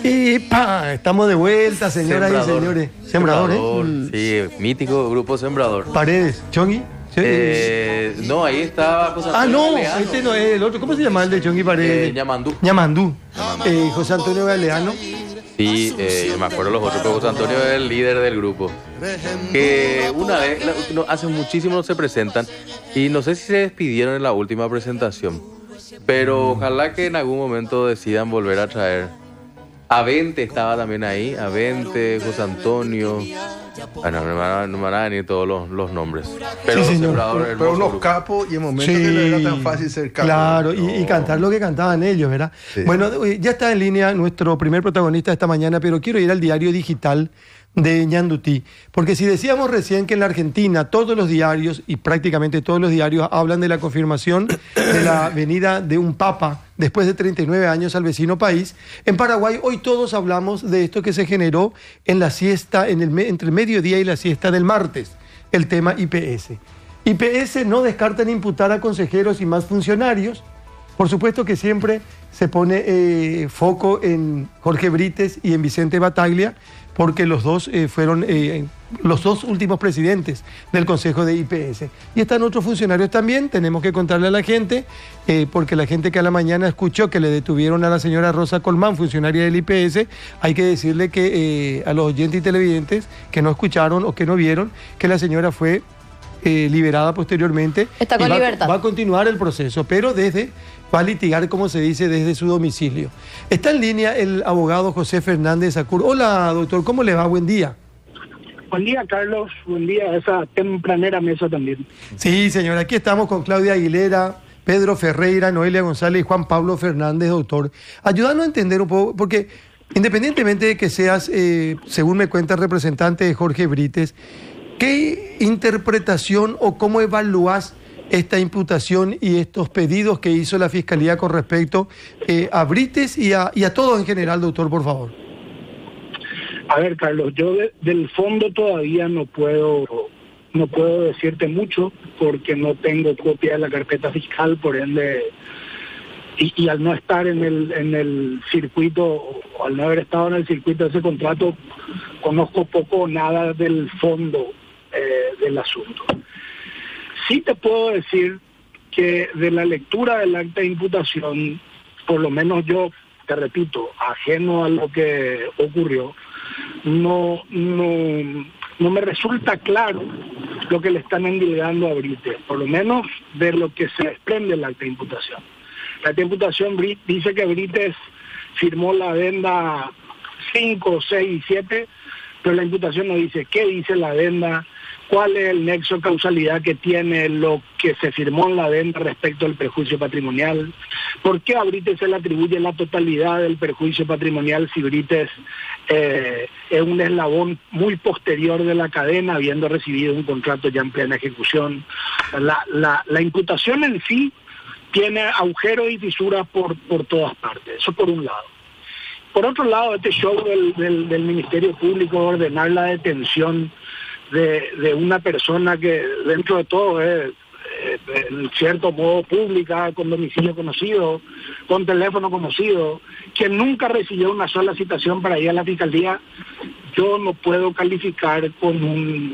Y pa, estamos de vuelta, señoras y señores. Sembrador, Sí, mítico grupo Sembrador. Paredes, Chongui. No, ahí estaba José Ah, Antonio no, Galeano. este no es el otro. ¿Cómo se llama el de Chongui Paredes? Ñamandú. Ñamandú. José Antonio Galeano. Sí, me acuerdo los otros, pero José Antonio es el líder del grupo. Que una vez, hace muchísimo no se presentan y no sé si se despidieron en la última presentación, pero ojalá que en algún momento decidan volver a traer. Avente estaba también ahí, Avente, José Antonio. Bueno, no me van a venir todos los nombres. Pero sí, pero unos capos y en momentos que no era tan fácil ser capo. Claro, y cantar lo que cantaban ellos, ¿verdad? Sí. Bueno, ya está en línea nuestro primer protagonista esta mañana, pero quiero ir al diario digital de Ñandutí, porque si decíamos recién que en la Argentina todos los diarios y prácticamente todos los diarios hablan de la confirmación de la venida de un papa después de 39 años al vecino país, en Paraguay hoy todos hablamos de esto que se generó en la siesta, entre el mediodía y la siesta del martes, el tema IPS. IPS no descartan imputar a consejeros y más funcionarios. Por supuesto que siempre se pone foco en Jorge Brites y en Vicente Bataglia, porque los dos fueron los dos últimos presidentes del Consejo de IPS. Y están otros funcionarios también, tenemos que contarle a la gente, porque la gente que a la mañana escuchó que le detuvieron a la señora Rosa Colmán, funcionaria del IPS, hay que decirle que a los oyentes y televidentes que no escucharon o que no vieron, que la señora fue liberada posteriormente. Está con libertad. Va a continuar el proceso, pero va a litigar, como se dice, desde su domicilio. Está en línea el abogado José Fernández Sacur. Hola, doctor, ¿cómo le va? Buen día. Buen día, Carlos. Buen día a esa tempranera mesa también. Sí, señor, aquí estamos con Claudia Aguilera, Pedro Ferreira, Noelia González y Juan Pablo Fernández, doctor. Ayúdanos a entender un poco, porque independientemente de que seas, según me cuenta, representante de Jorge Brites, ¿qué interpretación o cómo evalúas esta imputación y estos pedidos que hizo la Fiscalía con respecto a Brites y a todos en general, doctor, por favor? A ver, Carlos, yo del fondo todavía no puedo decirte mucho porque no tengo copia de la carpeta fiscal, por ende, y al no estar en el circuito, o al no haber estado en el circuito de ese contrato, conozco poco o nada del fondo del asunto. Sí te puedo decir que de la lectura del acta de imputación, por lo menos yo, te repito, ajeno a lo que ocurrió, no me resulta claro lo que le están endilgando a Brites, por lo menos de lo que se desprende del acta de imputación. La acta de imputación dice que Brites firmó la adenda 5, 6 y 7, pero la imputación no dice qué dice la adenda, cuál es el nexo de causalidad que tiene lo que se firmó en la adenda respecto al perjuicio patrimonial, por qué a Brites se le atribuye la totalidad del perjuicio patrimonial si Brites es un eslabón muy posterior de la cadena, habiendo recibido un contrato ya en plena ejecución. La imputación en sí tiene agujeros y fisuras por todas partes, eso por un lado. Por otro lado, este show del Ministerio Público de ordenar la detención de una persona que dentro de todo es en cierto modo pública, con domicilio conocido, con teléfono conocido, que nunca recibió una sola citación para ir a la fiscalía, yo no puedo calificar con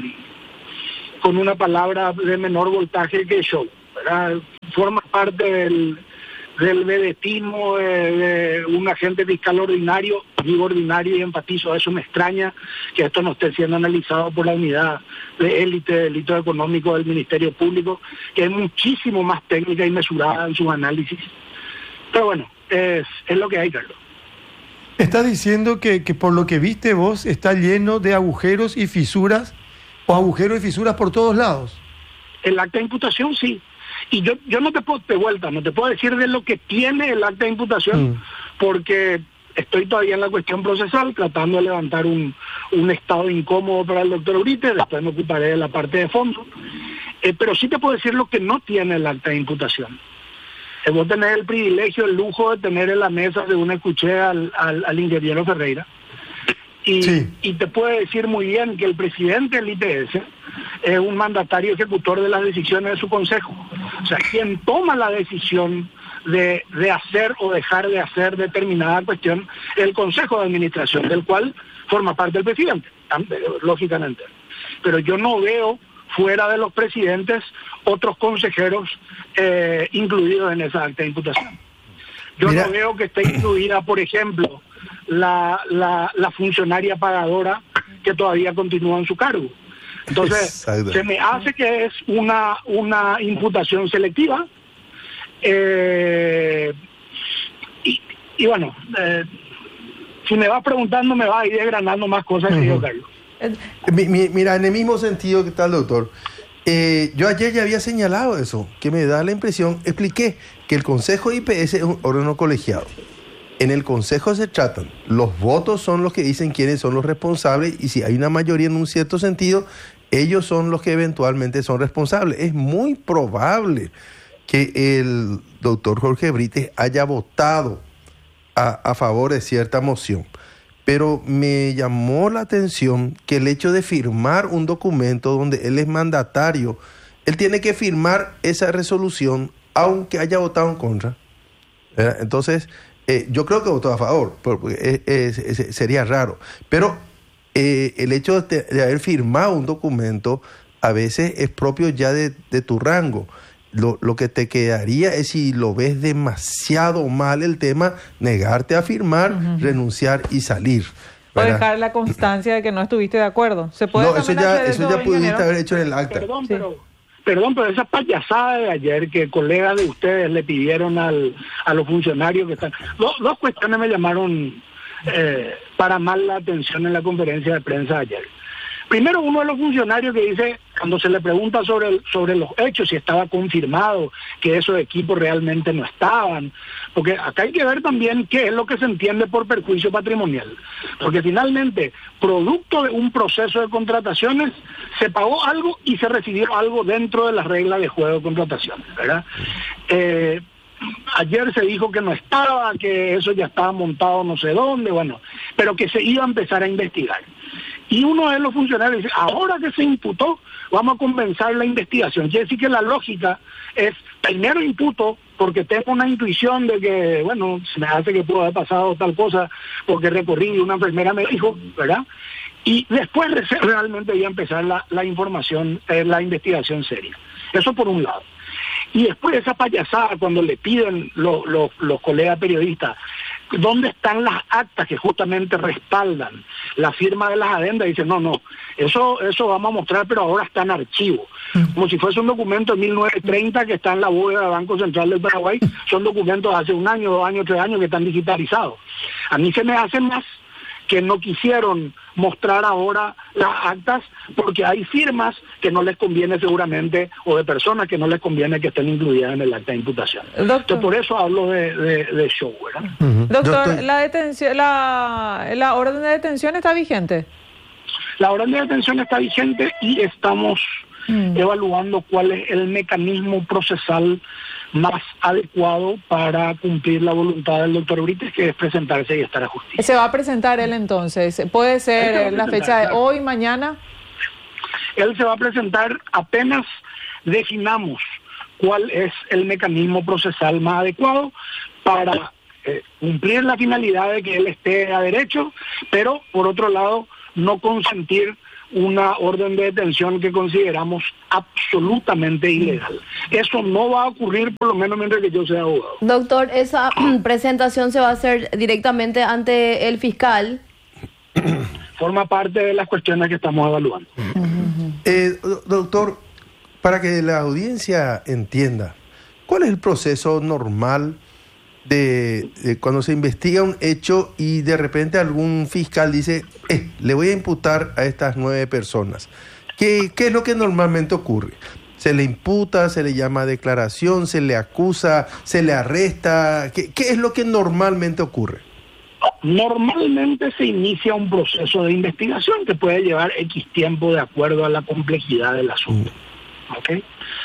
una palabra de menor voltaje que show, ¿verdad? Forma parte del vedetismo de un agente fiscal ordinario, digo ordinario y enfatizo, eso me extraña que esto no esté siendo analizado por la unidad de élite de delitos económicos del Ministerio Público, que es muchísimo más técnica y mesurada en sus análisis. Pero bueno, es lo que hay, Carlos. Está diciendo que por lo que viste vos está lleno de agujeros y fisuras, o agujeros y fisuras por todos lados. El acta de imputación sí. Y yo no te puedo decir de lo que tiene el acta de imputación, porque estoy todavía en la cuestión procesal, tratando de levantar un estado incómodo para el doctor Brites, después me ocuparé de la parte de fondo, pero sí te puedo decir lo que no tiene el acta de imputación. Vos tenés el privilegio, el lujo de tener en la mesa, según escuché al ingeniero Ferreira, y te puede decir muy bien que el presidente del IPS es un mandatario ejecutor de las decisiones de su consejo. O sea, quien toma la decisión de hacer o dejar de hacer determinada cuestión el Consejo de Administración, del cual forma parte el presidente, lógicamente. Pero yo no veo fuera de los presidentes otros consejeros incluidos en esa acta de imputación. Yo no veo que esté incluida, por ejemplo, la funcionaria pagadora que todavía continúa en su cargo. Entonces, se me hace que es una imputación selectiva. Y bueno, si me vas preguntando, me va a ir desgranando más cosas que yo, Carlos. Mira, en el mismo sentido que está el doctor, yo ayer ya había señalado eso, que me da la impresión, expliqué que el Consejo IPS es un órgano colegiado. En el Consejo se tratan, los votos son los que dicen quiénes son los responsables, y si hay una mayoría en un cierto sentido, ellos son los que eventualmente son responsables. Es muy probable que el doctor Jorge Brites haya votado a favor de cierta moción. Pero me llamó la atención que el hecho de firmar un documento donde él es mandatario, él tiene que firmar esa resolución aunque haya votado en contra. Entonces, yo creo que votó a favor, porque sería raro. Pero el hecho de haber firmado un documento a veces es propio ya de tu rango. Lo que te quedaría es, si lo ves demasiado mal el tema, negarte a firmar, renunciar y salir. O dejar la constancia de que no estuviste de acuerdo. ¿Se puede? No, eso ya pudiste haber hecho en el acta. Perdón, pero esa payasada de ayer que colegas de ustedes le pidieron a los funcionarios que están... Dos cuestiones me llamaron para mal la atención en la conferencia de prensa de ayer. Primero, uno de los funcionarios que dice, cuando se le pregunta sobre los hechos, si estaba confirmado que esos equipos realmente no estaban, porque acá hay que ver también qué es lo que se entiende por perjuicio patrimonial, porque finalmente, producto de un proceso de contrataciones, se pagó algo y se recibió algo dentro de las reglas de juego de contrataciones, ¿verdad? Ayer se dijo que no estaba, que eso ya estaba montado no sé dónde, bueno, pero que se iba a empezar a investigar. Y uno de los funcionarios dice, ahora que se imputó, vamos a comenzar la investigación. Quiere decir que la lógica es, primero imputo, porque tengo una intuición de que, bueno, se me hace que pudo haber pasado tal cosa, porque recorrí y una enfermera me dijo, ¿verdad? Y después realmente voy a empezar la información, la investigación seria. Eso por un lado. Y después esa payasada, cuando le piden los colegas periodistas, ¿dónde están las actas que justamente respaldan la firma de las adendas? Dicen, no, eso vamos a mostrar, pero ahora está en archivo. Como si fuese un documento de 1930 que está en la bóveda del Banco Central del Paraguay. Son documentos de hace 1 año, 2 años, 3 años que están digitalizados. A mí se me hace más que no quisieron mostrar ahora las actas porque hay firmas que no les conviene seguramente, o de personas que no les conviene que estén incluidas en el acta de imputación. Entonces, por eso hablo de show, ¿verdad? Doctor, ¿la orden de detención está vigente? La orden de detención está vigente y estamos evaluando cuál es el mecanismo procesal más adecuado para cumplir la voluntad del doctor Brites, que es presentarse y estar a justicia. ¿Se va a presentar él entonces? ¿Puede ser la fecha de hoy, mañana? Él se va a presentar apenas definamos cuál es el mecanismo procesal más adecuado para cumplir la finalidad de que él esté a derecho, pero por otro lado no consentir una orden de detención que consideramos absolutamente ilegal. Eso no va a ocurrir, por lo menos mientras que yo sea abogado. Doctor, ¿esa presentación se va a hacer directamente ante el fiscal? Forma parte de las cuestiones que estamos evaluando. Doctor, para que la audiencia entienda, ¿cuál es el proceso normal de cuando se investiga un hecho y de repente algún fiscal dice, le voy a imputar a estas 9 personas? ¿Qué es lo que normalmente ocurre? ¿Se le imputa, se le llama a declaración, se le acusa, se le arresta? ¿Qué es lo que normalmente ocurre? Normalmente se inicia un proceso de investigación que puede llevar X tiempo de acuerdo a la complejidad del asunto. ¿Okay?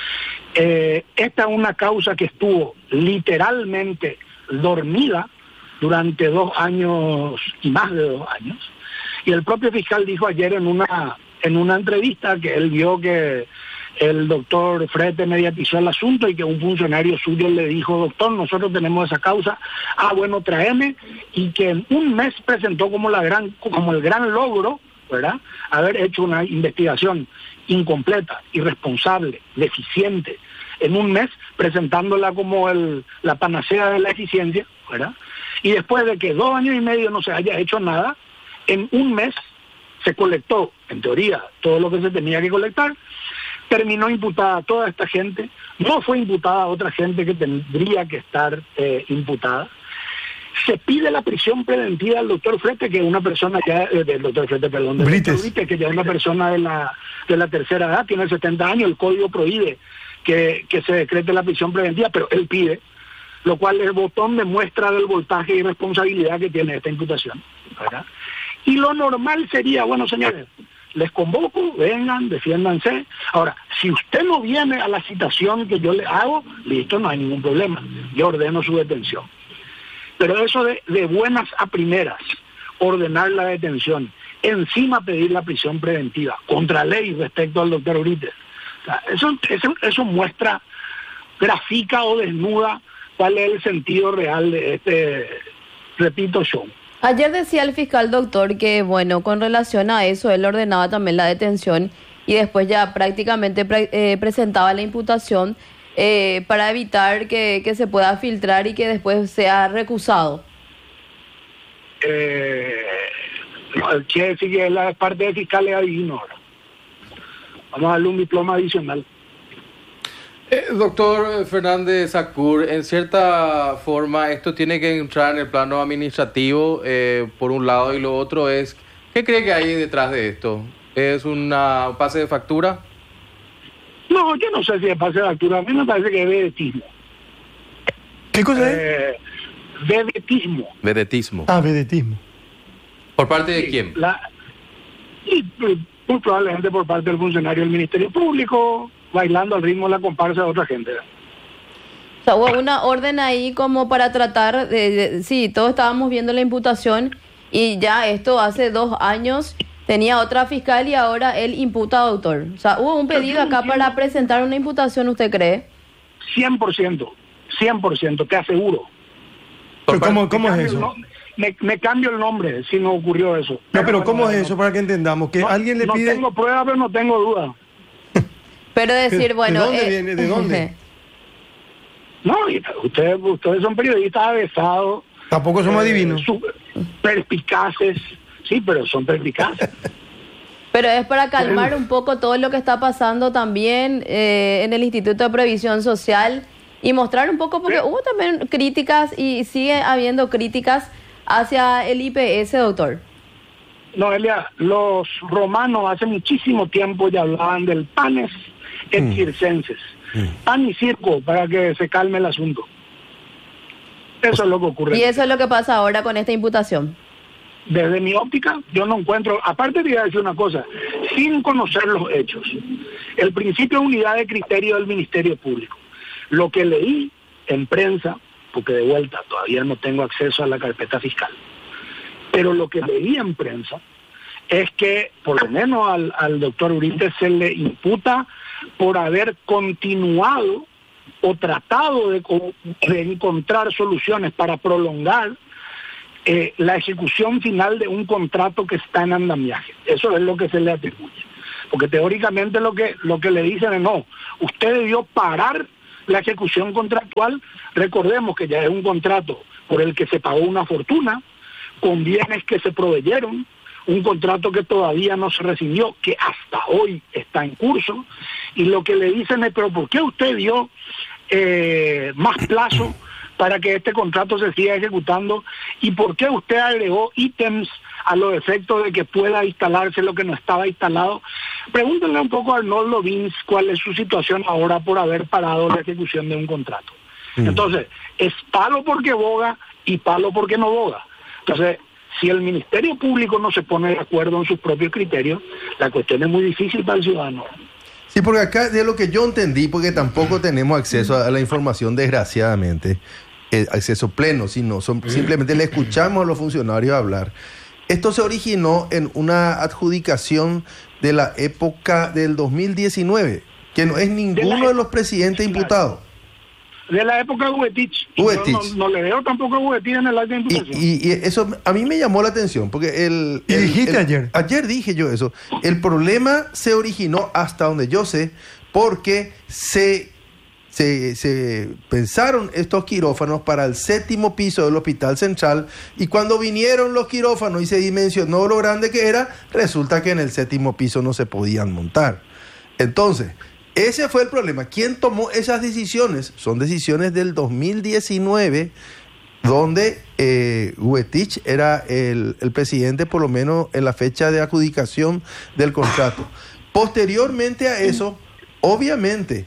Esta es una causa que estuvo literalmente dormida durante 2 años y más de 2 años, y el propio fiscal dijo ayer en una entrevista que él vio que el doctor Frete mediatizó el asunto y que un funcionario suyo le dijo, doctor, nosotros tenemos esa causa, bueno, tráeme, y que en un mes presentó como el gran logro, ¿verdad?, haber hecho una investigación incompleta, irresponsable, deficiente, en un mes presentándola como la panacea de la eficiencia, ¿verdad? Y después de que 2 años y medio no se haya hecho nada, en un mes se colectó, en teoría, todo lo que se tenía que colectar, terminó imputada toda esta gente, no fue imputada otra gente que tendría que estar imputada. Se pide la prisión preventiva del doctor Frete, que es una persona ya, del doctor Frete, perdón, del doctor Brites, que ya es una persona de la tercera edad, tiene 70 años, el código prohíbe que se decrete la prisión preventiva, pero él pide, lo cual es botón de muestra del voltaje y responsabilidad que tiene esta imputación, ¿verdad? Y lo normal sería, bueno, señores, les convoco, vengan, defiéndanse. Ahora, si usted no viene a la citación que yo le hago, listo, no hay ningún problema, yo ordeno su detención. Pero eso de buenas a primeras, ordenar la detención, encima pedir la prisión preventiva, contra ley respecto al doctor Brites, o sea, eso muestra, grafica o desnuda cuál es el sentido real de este, repito, show. Ayer decía el fiscal doctor que, bueno, con relación a eso, él ordenaba también la detención y después ya prácticamente presentaba la imputación para evitar que se pueda filtrar y que después sea recusado. Quiere decir que la parte de fiscal es adivino ahora. Vamos a darle un diploma adicional. Doctor Fernández Sacur, en cierta forma esto tiene que entrar en el plano administrativo, por un lado, y lo otro es, ¿qué cree que hay detrás de esto? ¿Es un pase de factura? No, yo no sé si es pase de factura, a mí me parece que es vedetismo. ¿Qué cosa es? Vedetismo. Vedetismo. Vedetismo. ¿Por parte de quién? Muy probablemente por parte del funcionario del Ministerio Público, bailando al ritmo de la comparsa de otra gente. O sea, hubo una orden ahí como para tratar sí, todos estábamos viendo la imputación y ya esto hace 2 años tenía otra fiscal y ahora él imputa, doctor. O sea, hubo un pedido acá para presentar una imputación, ¿usted cree? 100%, te aseguro. Pero ¿cómo es eso? Me cambio el nombre si no ocurrió eso. No, pero ¿cómo es eso para que entendamos? Que alguien le pide... No tengo pruebas, pero no tengo duda. Pero decir, bueno... ¿De dónde viene? ¿De dónde? No, ustedes son periodistas avesados. Tampoco somos adivinos. Perspicaces. Sí, pero son perspicaces. Pero es para calmar un poco todo lo que está pasando también en el Instituto de Previsión Social y mostrar un poco, porque hubo también críticas y sigue habiendo críticas hacia el IPS, doctor. Noelia, los romanos hace muchísimo tiempo ya hablaban del panes et circenses. Pan y circo, para que se calme el asunto. Eso es lo que ocurre. Y eso es lo que pasa ahora con esta imputación. Desde mi óptica, yo no encuentro, aparte te voy a decir una cosa, sin conocer los hechos, el principio de unidad de criterio del Ministerio Público, lo que leí en prensa, porque de vuelta todavía no tengo acceso a la carpeta fiscal, pero lo que leí en prensa es que por lo menos al doctor Brites se le imputa por haber continuado o tratado de encontrar soluciones para prolongar la ejecución final de un contrato que está en andamiaje. Eso es lo que se le atribuye. Porque teóricamente lo que le dicen es, no, usted debió parar la ejecución contractual. Recordemos que ya es un contrato por el que se pagó una fortuna, con bienes que se proveyeron, un contrato que todavía no se recibió, que hasta hoy está en curso, y lo que le dicen es, pero ¿por qué usted dio más plazo para que este contrato se siga ejecutando? ¿Y por qué usted agregó ítems a los efectos de que pueda instalarse lo que no estaba instalado? Pregúntenle un poco a Arnoldo Vins cuál es su situación ahora por haber parado la ejecución de un contrato. Entonces, es palo porque boga y palo porque no boga. Entonces, si el Ministerio Público no se pone de acuerdo en sus propios criterios, la cuestión es muy difícil para el ciudadano. Sí, porque acá de lo que yo entendí, porque tampoco tenemos acceso a la información, desgraciadamente, acceso pleno, sino simplemente le escuchamos a los funcionarios hablar. Esto se originó en una adjudicación de la época del 2019, que no es ninguno de los presidentes imputados. De la época de Huetich. No le veo tampoco a Huetich en el acta de imputación. Y eso a mí me llamó la atención, porque dijiste ayer. Ayer dije yo eso. El problema se originó, hasta donde yo sé, porque se pensaron estos quirófanos para el 7º piso del Hospital Central, y cuando vinieron los quirófanos y se dimensionó lo grande que era, resulta que en el 7º piso no se podían montar. Entonces, ese fue el problema. ¿Quién tomó esas decisiones? Son decisiones del 2019, donde Huetich era el presidente, por lo menos en la fecha de adjudicación del contrato. Posteriormente a eso, obviamente,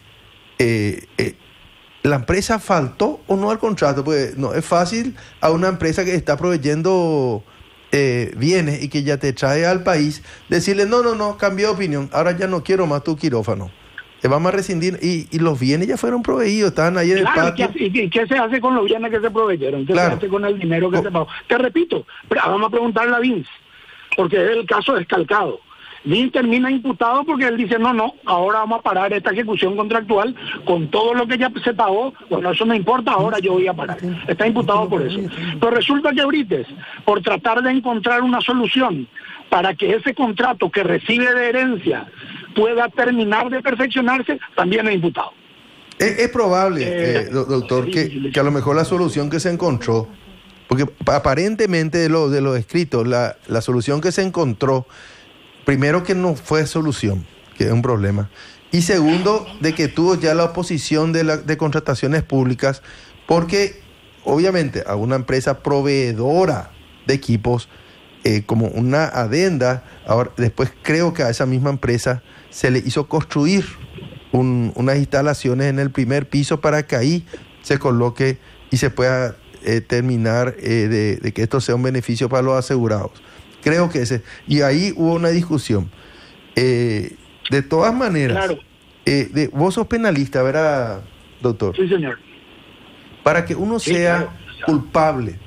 la empresa faltó o no al contrato, porque no es fácil a una empresa que está proveyendo bienes y que ya te trae al país decirle, no, cambié de opinión, ahora ya no quiero más tu quirófano. Vamos a rescindir, y los bienes ya fueron proveídos, estaban ahí en el patio. ¿Y qué se hace con los bienes que se proveyeron? ¿Qué se hace con el dinero que se pagó? Te repito, vamos a preguntarle a Vince, porque es el caso descalcado. Vince termina imputado porque él dice, no, ahora vamos a parar esta ejecución contractual con todo lo que ya se pagó. Bueno, eso no importa, ahora yo voy a parar. Está imputado por eso. Pero resulta que Brites, por tratar de encontrar una solución para que ese contrato que recibe de herencia pueda terminar de perfeccionarse, también es imputado. Es probable, doctor, que a lo mejor la solución que se encontró, porque aparentemente de los escritos, la solución que se encontró, primero, que no fue solución, que es un problema, y segundo, de que tuvo ya la oposición de contrataciones públicas, porque obviamente a una empresa proveedora de equipos, como una adenda, ahora después creo que a esa misma empresa se le hizo construir unas instalaciones en el primer piso para que ahí se coloque y se pueda terminar de que esto sea un beneficio para los asegurados. Creo que y ahí hubo una discusión. De todas maneras, claro. Vos sos penalista, ¿verdad, doctor? Sí, señor. Para que uno sea culpable,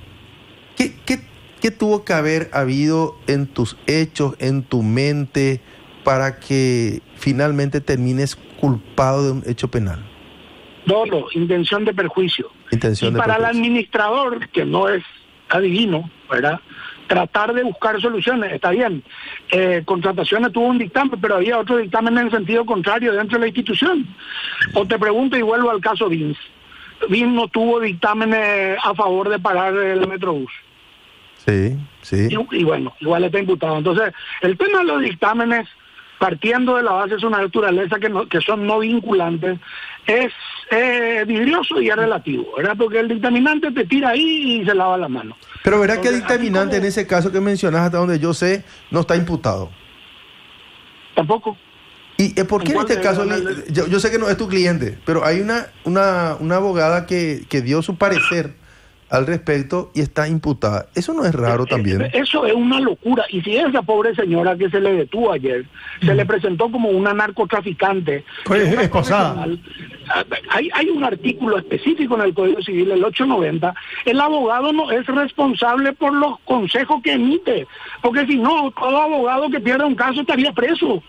¿qué tuvo que haber habido en tus hechos, en tu mente, para que finalmente termines culpado de un hecho penal? Dolo, intención de perjuicio. Y para el administrador, que no es adivino, ¿verdad?, tratar de buscar soluciones. Está bien, Contrataciones tuvo un dictamen, pero había otro dictamen en sentido contrario dentro de la institución. O te pregunto y vuelvo al caso Vince. Vince no tuvo dictámenes a favor de parar el Metrobús. Sí. Y bueno, igual está imputado. Entonces, el tema de los dictámenes, partiendo de la base de su naturaleza, que son no vinculantes, es vidrioso y es relativo, ¿verdad? Porque el dictaminante te tira ahí y se lava la mano. Pero verá que el dictaminante en ese caso que mencionas, hasta donde yo sé, no está imputado. Tampoco. ¿Y por qué en este caso? Yo sé que no es tu cliente, pero hay una abogada que dio su parecer al respecto y está imputada. Eso no es raro también. Eso es una locura. Y si esa pobre señora que se le detuvo ayer, se le presentó como una narcotraficante, esposada. Hay un artículo específico en el Código Civil, el 890. El abogado no es responsable por los consejos que emite, porque si no, todo abogado que pierda un caso estaría preso.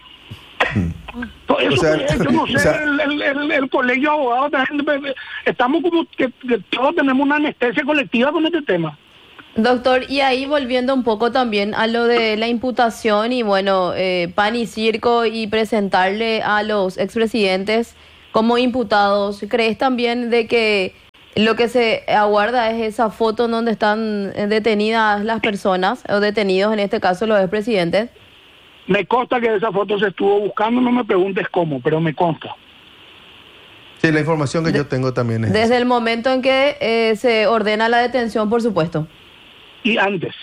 Eso, yo no sé, el colegio de abogados, estamos como que todos tenemos una anestesia colectiva con este tema. Doctor, y ahí volviendo un poco también a lo de la imputación y bueno, pan y circo y presentarle a los expresidentes como imputados, ¿crees también de que lo que se aguarda es esa foto en donde están detenidas las personas, o detenidos en este caso los expresidentes? Me consta que esa foto se estuvo buscando, no me preguntes cómo, pero me consta. Sí, la información que yo tengo también es desde esa. El momento en que se ordena la detención, por supuesto. Y antes.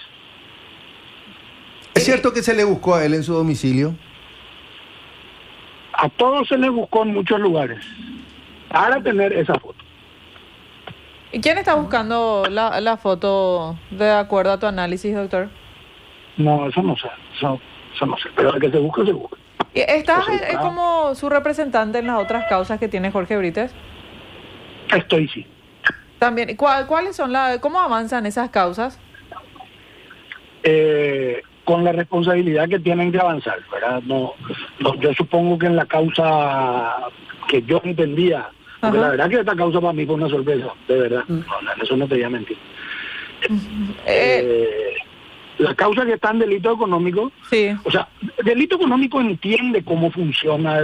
¿Es cierto que se le buscó a él en su domicilio? A todos se les buscó en muchos lugares para tener esa foto. ¿Y quién está buscando la foto de acuerdo a tu análisis, doctor? No, eso no sé. Eso no sé, pero el que se busca, se busca. ¿Estás como su representante en las otras causas que tiene Jorge Brites? Estoy, sí. También, ¿cuáles son cómo avanzan esas causas? con la responsabilidad que tienen que avanzar, ¿verdad? Yo supongo que en la causa que yo entendía, porque la verdad que esta causa para mí fue una sorpresa, de verdad, eso no te voy a mentir. La causa que está en delito económico, Sí. o sea, delito económico entiende cómo funciona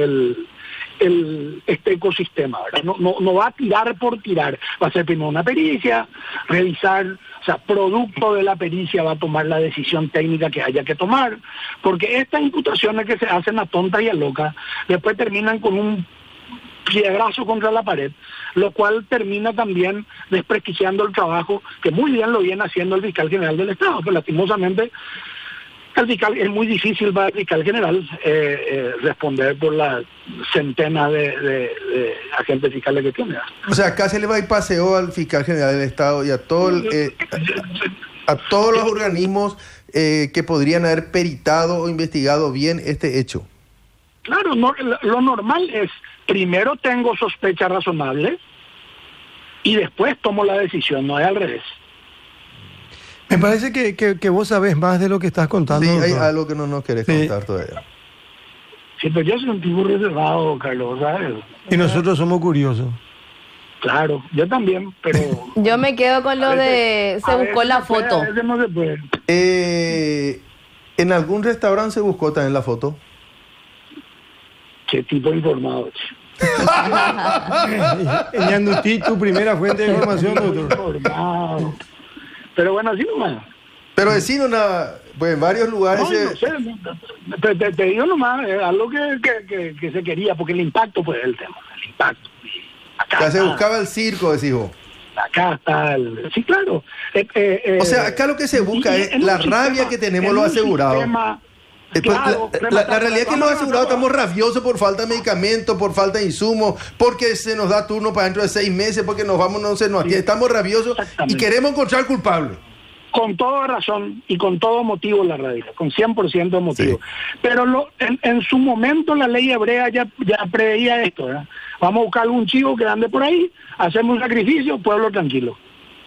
este ecosistema, ¿verdad? No va a tirar por tirar, va a ser primero una pericia, revisar, o sea, producto de la pericia va a tomar la decisión técnica que haya que tomar, porque estas imputaciones que se hacen a tonta y a loca, después terminan con un piedrazo contra la pared, lo cual termina también desprestigiando el trabajo que muy bien lo viene haciendo el fiscal general del Estado, pero lastimosamente es muy difícil para el fiscal general responder por las centenas de agentes fiscales que tiene. O sea, acá se le va a ir paseo al fiscal general del Estado y a todo a todos los organismos que podrían haber peritado o investigado bien este hecho. Claro, lo normal es, primero tengo sospecha razonable y después tomo la decisión, no es al revés. Me parece que vos sabés más de lo que estás contando. Sí, hay doctor. algo que no nos querés contar todavía. Sí, pero yo soy un tipo reservado, Carlos, ¿sabes? Y nosotros somos curiosos. Claro, yo también, pero... Yo me quedo con lo de se buscó la foto. A veces no se puede. ¿En algún restaurante se buscó también la foto? ¿Qué tipo de informado? Ñandutí, tu primera fuente de información, doctor. Informado. Pero bueno, así nomás. Pero decir pues en varios lugares... No, no sé, te digo nomás, algo que se quería, porque el impacto fue el tema, el impacto. Ya se buscaba el circo, decís vos. Acá está sí, claro. O sea, acá lo que se busca es la rabia que tenemos los asegurados. Claro, la realidad es que los asegurados estamos rabiosos por falta de medicamentos, por falta de insumos, porque se nos da turno para dentro de 6 meses, porque nos vamos, no se nos atiende. Estamos rabiosos y queremos encontrar culpable. Con toda razón y con todo motivo la radio, con 100% motivo. Sí. Pero en su momento la ley hebrea ya preveía esto, ¿verdad? Vamos a buscar algún chivo que ande por ahí, hacemos un sacrificio, pueblo tranquilo.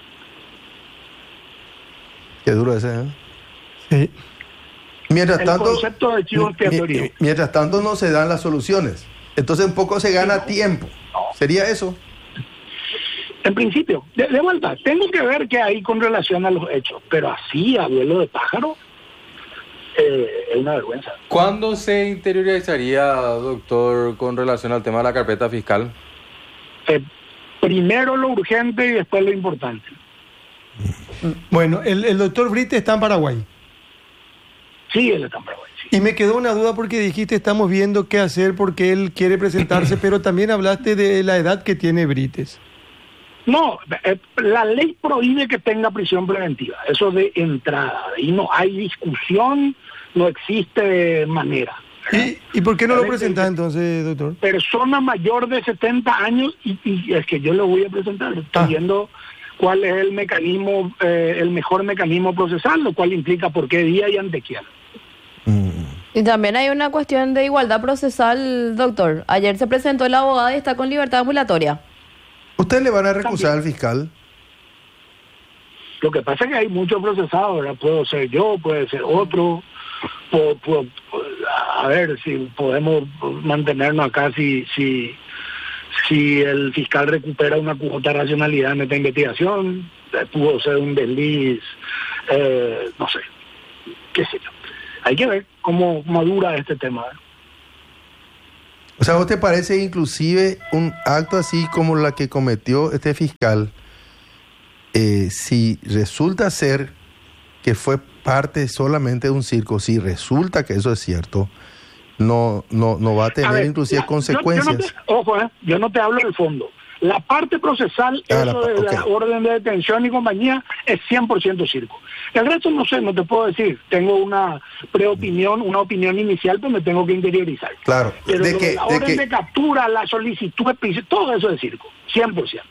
Qué duro ese, ¿eh? Sí. Mientras tanto, concepto de chivo expiatorio. Mientras tanto no se dan las soluciones. Entonces un poco se gana tiempo. ¿Sería eso? En principio, de vuelta, tengo que ver qué hay con relación a los hechos, pero así, a vuelo de pájaro, es una vergüenza. ¿Cuándo se interiorizaría, doctor, con relación al tema de la carpeta fiscal? Primero lo urgente y después lo importante. Bueno, el doctor Brites está en Paraguay. Sí, él está en Paraguay. Sí. Y me quedó una duda porque dijiste estamos viendo qué hacer porque él quiere presentarse, pero también hablaste de la edad que tiene Brites. No, la ley prohíbe que tenga prisión preventiva, eso de entrada, y no hay discusión, no existe manera. ¿Y por qué no lo presentás entonces, doctor? Persona mayor de 70 años, y es que yo lo voy a presentar, estoy viendo cuál es el mecanismo, el mejor mecanismo procesal, lo cual implica por qué día y ante quién. Y también hay una cuestión de igualdad procesal, doctor. Ayer se presentó el abogado y está con libertad ambulatoria. ¿Ustedes le van a recusar al fiscal? Lo que pasa es que hay muchos procesados, ¿verdad? Puedo ser yo, puede ser otro. A ver si podemos mantenernos acá, si el fiscal recupera una cuota de racionalidad en esta investigación, pudo ser un desliz, no sé, qué sé yo. Hay que ver cómo madura este tema, ¿eh? O sea, ¿vos te parece inclusive un acto así como la que cometió este fiscal, si resulta ser que fue parte solamente de un circo, si resulta que eso es cierto, no va a tener inclusive consecuencias? Yo no te hablo del fondo. La parte procesal, la orden de detención y compañía, es 100% circo. El resto no sé, no te puedo decir. Tengo una preopinión, una opinión inicial, pero me tengo que interiorizar. Claro. Pero la orden de captura, la solicitud, todo eso es circo, 100%.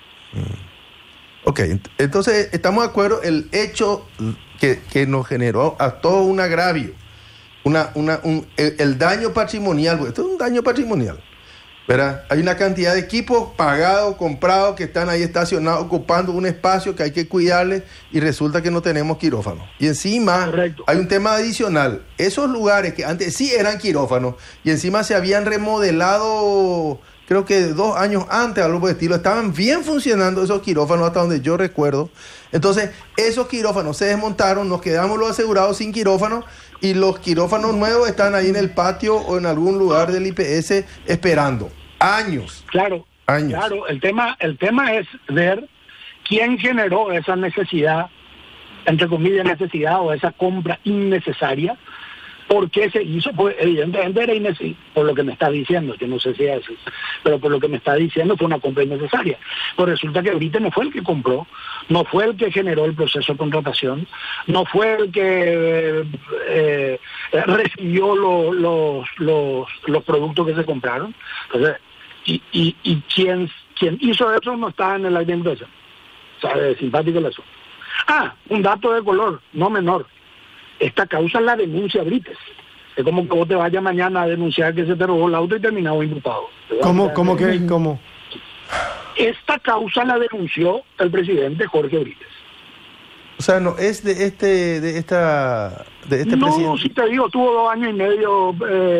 Ok, entonces estamos de acuerdo, el hecho que nos generó a todo un agravio, el daño patrimonial, esto es un daño patrimonial. ¿verdad? Hay una cantidad de equipos pagados, comprados, que están ahí estacionados, ocupando un espacio que hay que cuidarles y resulta que no tenemos quirófano. Y encima Correcto. hay un tema adicional. Esos lugares que antes sí eran quirófanos y encima se habían remodelado, creo que 2 años antes, algo por el estilo, estaban bien funcionando esos quirófanos hasta donde yo recuerdo. Entonces, esos quirófanos se desmontaron, nos quedamos los asegurados sin quirófano y los quirófanos nuevos están ahí en el patio o en algún lugar del IPS esperando. Años. Claro, Años. claro. El tema es ver quién generó esa necesidad, entre comillas necesidad, o esa compra innecesaria. ¿Por qué se hizo? Pues evidentemente era innecesario, por lo que me está diciendo, yo no sé si es, pero por lo que me está diciendo fue una compra innecesaria. Pues resulta que Brites no fue el que compró, no fue el que generó el proceso de contratación, no fue el que recibió los productos que se compraron. Entonces, y quien hizo eso no está en el aire de empresa. O sea, es simpático el asunto. Un dato de color, no menor. Esta causa la denuncia Brites. Es como que vos te vayas mañana a denunciar que se te robó el auto y terminado imputado. ¿Cómo? Esta causa la denunció el presidente Jorge Brites. O sea, no es de este No, presidente. si te digo, tuvo 2 años y medio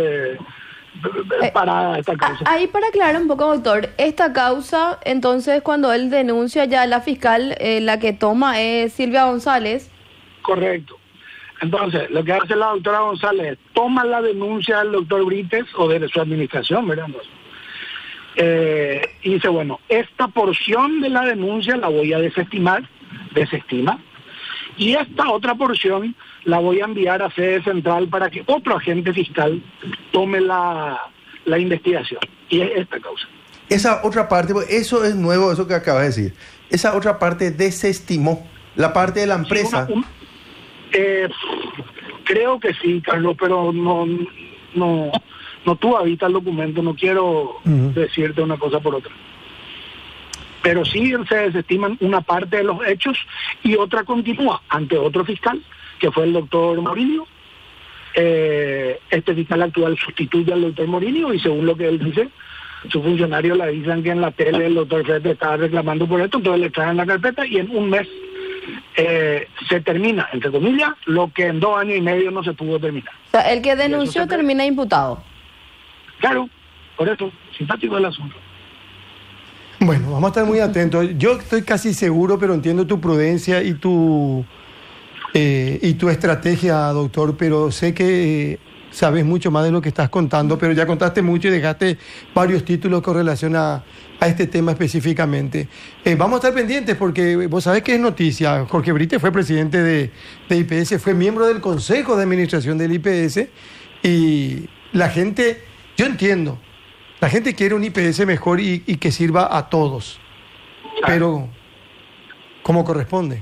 para esta causa. Ahí para aclarar un poco, doctor, esta causa, entonces cuando él denuncia ya la fiscal, la que toma es Silvia González. Correcto. Entonces, lo que hace la doctora González es toma la denuncia del doctor Brites o de su administración, ¿verdad? Y dice, bueno, esta porción de la denuncia la voy a desestima, y esta otra porción la voy a enviar a sede central para que otro agente fiscal tome la investigación. Y es esta causa. Esa otra parte, eso es nuevo, eso que acabas de decir. Esa otra parte desestimó la parte de la empresa. Creo que sí, Carlos, pero no tú habitas el documento, no quiero decirte una cosa por otra. Pero sí se desestiman una parte de los hechos y otra continúa ante otro fiscal, que fue el doctor Morinio. Este fiscal actual sustituye al doctor Morinio y según lo que él dice, sus funcionarios le dicen que en la tele el doctor Fede estaba reclamando por esto, entonces le traen la carpeta y en un mes se termina, entre comillas, lo que en 2 años y medio no se pudo terminar. O sea, el que denunció termina imputado. Claro, por eso, simpático el asunto. Bueno, vamos a estar muy atentos. Yo estoy casi seguro, pero entiendo tu prudencia y tu estrategia, doctor, pero sé que sabes mucho más de lo que estás contando, pero ya contaste mucho y dejaste varios títulos con relación a este tema específicamente. Vamos a estar pendientes porque vos sabés que es noticia. Jorge Brites fue presidente de IPS, fue miembro del Consejo de Administración del IPS y la gente, yo entiendo, la gente quiere un IPS mejor y que sirva a todos, pero como corresponde.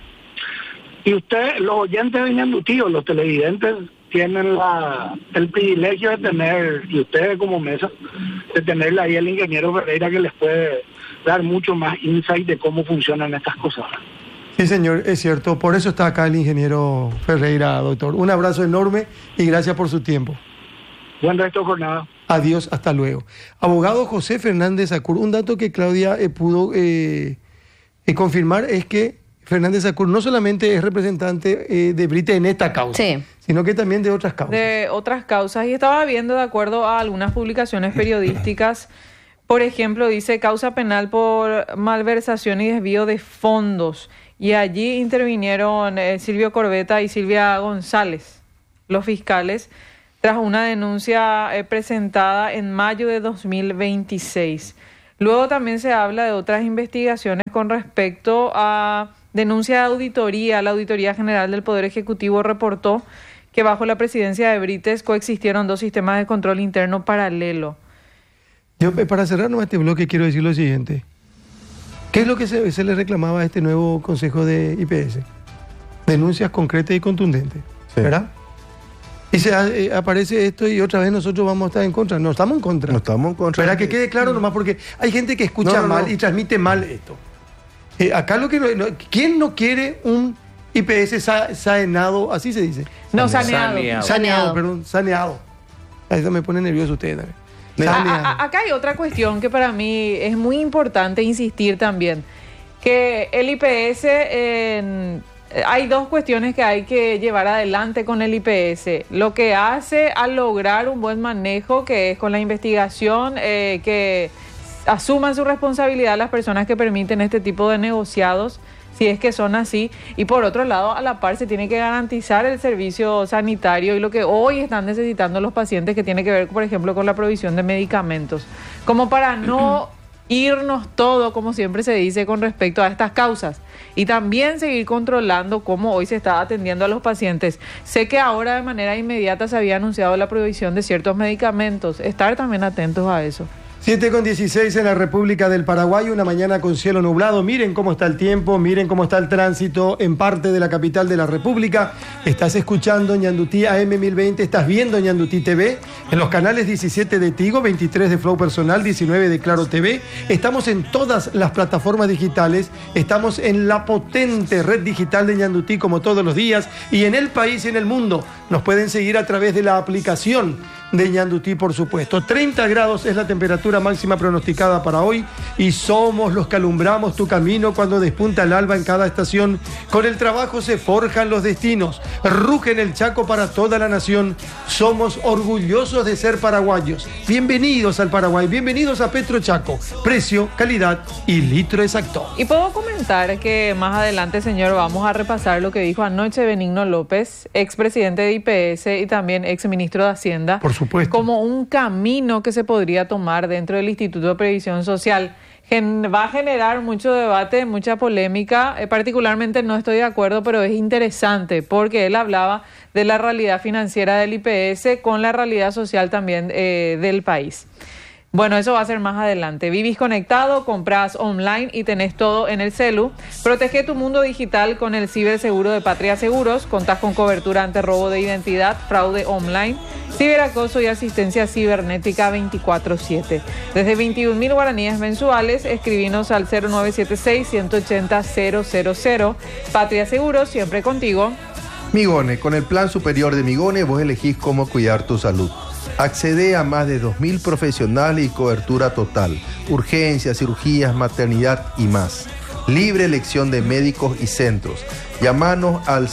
Y usted, los oyentes de Ñandutí, los televidentes, tienen el privilegio de tener, y ustedes como mesa, de tenerle ahí el ingeniero Ferreira que les puede dar mucho más insight de cómo funcionan estas cosas. Sí, señor, es cierto. Por eso está acá el ingeniero Ferreira, doctor. Un abrazo enorme y gracias por su tiempo. Buen resto de jornada. Adiós, hasta luego. Abogado José Fernández Sacur, un dato que Claudia pudo confirmar es que Fernández Sacur no solamente es representante de Brites en esta causa, sí, sino que también de otras causas. De otras causas. Y estaba viendo, de acuerdo a algunas publicaciones periodísticas, por ejemplo, dice causa penal por malversación y desvío de fondos. Y allí intervinieron Silvio Corbeta y Silvia González, los fiscales, tras una denuncia presentada en mayo de 2026. Luego también se habla de otras investigaciones con respecto a denuncia de auditoría. La Auditoría General del Poder Ejecutivo reportó que bajo la presidencia de Brites coexistieron 2 sistemas de control interno paralelo. Yo, para cerrar este bloque, quiero decir lo siguiente. ¿Qué es lo que se le reclamaba a este nuevo Consejo de IPS? Denuncias concretas y contundentes, sí, ¿verdad? Y se aparece esto y otra vez nosotros vamos a estar en contra. No estamos en contra. No estamos en contra. Para que quede claro nomás, porque hay gente que escucha mal y transmite mal esto. Acá lo que ¿quién no quiere un IPS saneado? Así se dice. No, saneado. Saneado. Eso me pone nervioso ustedes también. Acá hay otra cuestión que para mí es muy importante insistir también, que el IPS, hay dos cuestiones que hay que llevar adelante con el IPS. Lo que hace al lograr un buen manejo, que es con la investigación, que asuman su responsabilidad las personas que permiten este tipo de negociados, si es que son así, y por otro lado, a la par se tiene que garantizar el servicio sanitario y lo que hoy están necesitando los pacientes, que tiene que ver, por ejemplo, con la provisión de medicamentos, como para no irnos todo, como siempre se dice, con respecto a estas causas, y también seguir controlando cómo hoy se está atendiendo a los pacientes. Sé que ahora de manera inmediata se había anunciado la provisión de ciertos medicamentos, estar también atentos a eso. 7:16 en la República del Paraguay, una mañana con cielo nublado. Miren cómo está el tiempo, miren cómo está el tránsito en parte de la capital de la República. Estás escuchando Ñandutí AM 1020, estás viendo Ñandutí TV en los canales 17 de Tigo, 23 de Flow Personal, 19 de Claro TV. Estamos en todas las plataformas digitales, estamos en la potente red digital de Ñandutí como todos los días, y en el país y en el mundo nos pueden seguir a través de la aplicación de Ñandutí, por supuesto. 30 grados es la temperatura máxima pronosticada para hoy, y somos los que alumbramos tu camino cuando despunta el alba en cada estación. Con el trabajo se forjan los destinos. Ruge en el Chaco para toda la nación. Somos orgullosos de ser paraguayos. Bienvenidos al Paraguay, bienvenidos a Petro Chaco. Precio, calidad y litro exacto. Y puedo comentar que más adelante, señor, vamos a repasar lo que dijo anoche Benigno López, expresidente de IPS y también exministro de Hacienda. Por supuesto. Como un camino que se podría tomar dentro del Instituto de Previsión Social. Va a generar mucho debate, mucha polémica. Particularmente no estoy de acuerdo, pero es interesante porque él hablaba de la realidad financiera del IPS con la realidad social también del país. Bueno, eso va a ser más adelante. Vivís conectado, compras online y tenés todo en el celu. Protege tu mundo digital con el ciberseguro de Patria Seguros. Contás con cobertura ante robo de identidad, fraude online, ciberacoso y asistencia cibernética 24/7. Desde 21.000 guaraníes mensuales, escribinos al 0976-180-000. Patria Seguros, siempre contigo. Migone, con el plan superior de Migone, vos elegís cómo cuidar tu salud. Accede a más de 2.000 profesionales y cobertura total. Urgencias, cirugías, maternidad y más. Libre elección de médicos y centros. Llámanos al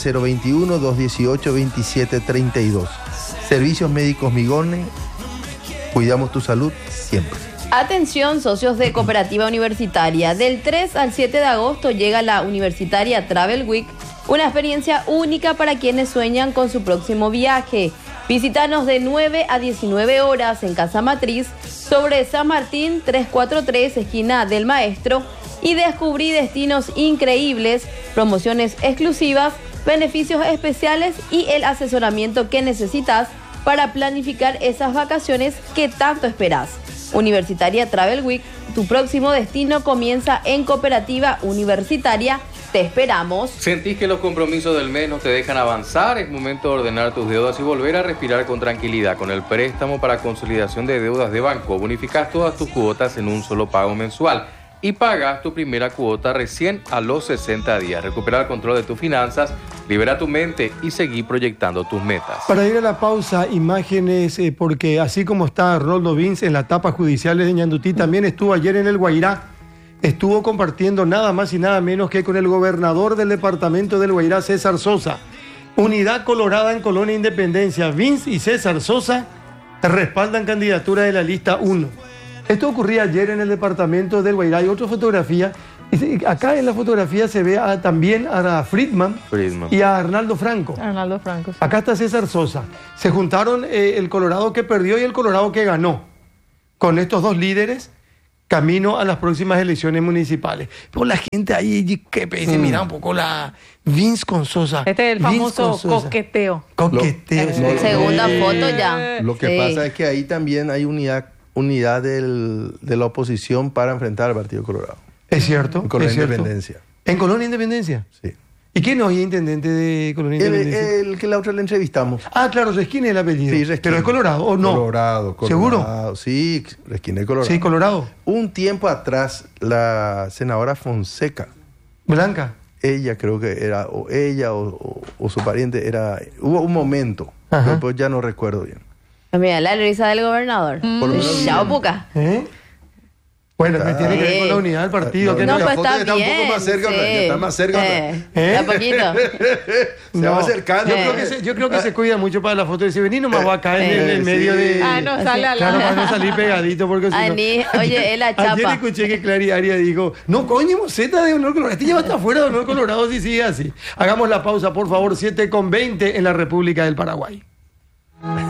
021-218-2732. Servicios Médicos Migone. Cuidamos tu salud siempre. Atención, socios de Cooperativa Universitaria. Del 3 al 7 de agosto llega la Universitaria Travel Week, una experiencia única para quienes sueñan con su próximo viaje. Visítanos de 9 a 19 horas en Casa Matriz, sobre San Martín 343, esquina del Maestro, y descubrí destinos increíbles, promociones exclusivas, beneficios especiales y el asesoramiento que necesitas para planificar esas vacaciones que tanto esperás. Universitaria Travel Week, tu próximo destino comienza en Cooperativa Universitaria. Te esperamos. ¿Sentís que los compromisos del mes no te dejan avanzar? Es momento de ordenar tus deudas y volver a respirar con tranquilidad. Con el préstamo para consolidación de deudas de Banco, bonificás todas tus cuotas en un solo pago mensual y pagas tu primera cuota recién a los 60 días. Recupera el control de tus finanzas, libera tu mente y seguí proyectando tus metas. Para ir a la pausa, imágenes, porque así como está Roldo Vince en las tapas judiciales de Ñandutí, también estuvo ayer en el Guairá. Estuvo compartiendo nada más y nada menos que con el gobernador del departamento del Guairá, César Sosa. Unidad Colorada en Colonia Independencia. Vince y César Sosa respaldan candidatura de la lista 1. Esto ocurría ayer en el departamento del Guairá. Hay otra fotografía. Acá en la fotografía se ve también a Friedman y a Arnaldo Franco. Arnaldo Franco. Sí. Acá está César Sosa. Se juntaron el Colorado que perdió y el Colorado que ganó. Con estos dos líderes, camino a las próximas elecciones municipales. Pero la gente ahí que dice, mira un poco la Vince con Sosa. Este es el famoso coqueteo. Coqueteo. Segunda foto ya. Lo que pasa es que ahí también hay unidad de la oposición para enfrentar al Partido Colorado. Es cierto. En Colonia es cierto. Independencia. ¿En Colonia Independencia? Sí. ¿Y quién hoy es intendente de Colonia Independencia? El que la otra le entrevistamos. Ah, claro, Resquín es el apellido. Sí, Resquín. ¿Pero es Colorado o no? Colorado. ¿Seguro? Sí, Resquín es Colorado. Sí, Colorado. Un tiempo atrás, la senadora Fonseca, Blanca. ella creo que era, o ella o su pariente era, hubo un momento, Ajá. pero pues ya no recuerdo bien. Mira, la risa del gobernador. Por lo menos Chao, bien. puca. ¿Eh? Bueno, me tiene que ver con la unidad del partido. que No, la pues foto está ya está un poco bien, más cerca, sí. ya está más cerca. A poquito. Se va acercando. Yo creo que se cuida mucho para la foto. Dice, vení nomás voy acá en el medio de... Ah, no, sale a Claro, la... para no salir pegadito, porque si no... Ani, oye, es la Ayer chapa. escuché que Clary Arias dijo, no, coño, Z de honor colorado. Este lleva hasta afuera de honor colorado si sigue así. Hagamos la pausa, por favor, 7:20 en la República del Paraguay.